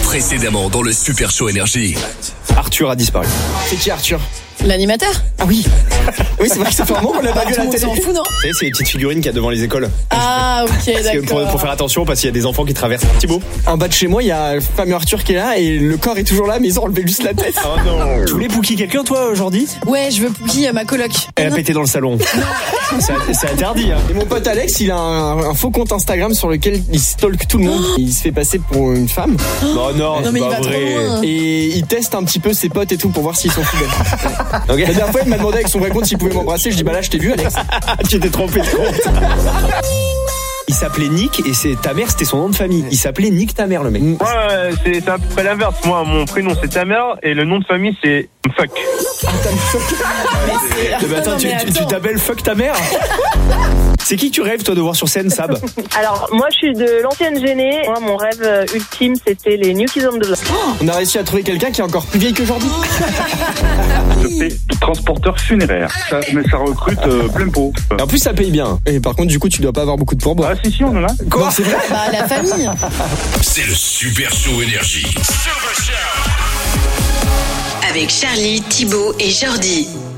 Précédemment dans le Super Show Énergie. Arthur a disparu. C'est qui Arthur? L'animateur? Ah oui. Oui, c'est vrai que ça fait un moment qu'on l'a pas vu à la On télé. s'en fout, non? Vous savez, c'est les petites figurines qu'il y a devant les écoles. Ah, ok, Parce que d'accord. pour faire attention, parce qu'il y a des enfants qui traversent. Thibaut. En bas de chez moi, il y a le fameux Arthur qui est là et le corps est toujours là, mais ils ont enlevé juste la tête. Oh non. Tu voulais Pookie quelqu'un, toi, aujourd'hui? Ouais, je veux Pookie, ma coloc. Elle a pété dans le salon. C'est interdit, hein. Et mon pote Alex, il a un faux compte Instagram sur lequel il stalk tout le monde. Il se fait passer pour une femme Non, Non, mais il va trop loin. et il teste un petit peu ses potes et tout pour voir s'ils sont fidèles. Ok. La dernière fois, il m'a demandé avec son vrai compte s'il pouvait m'embrasser. Je dis bah là, je t'ai vu, Alex. Tu t'es trompé de compte. Il s'appelait Nick et ta mère, c'était son nom de famille. Il s'appelait Nick ta mère, le mec. Moi, c'est à peu près l'inverse. Moi, mon prénom, c'est ta mère et le nom de famille, c'est Fuck. Mais attends, tu t'appelles Fuck ta mère? C'est qui que tu rêves, toi, de voir sur scène, Sab? Alors, moi, je suis de l'ancienne Gênée. Moi, mon rêve ultime, c'était les New Kids on the Block. On a réussi à trouver quelqu'un qui est encore plus vieille que Jordi. Je fais transporteur funéraire. Mais ça recrute plein pot. En plus, ça paye bien. Et par contre, du coup, tu dois pas avoir beaucoup de pourboire. Ah si, on en a. Quoi? Non, c'est vrai. Bah, la famille. C'est le Super Show Énergie. Avec Charlie, Thibaut et Jordi.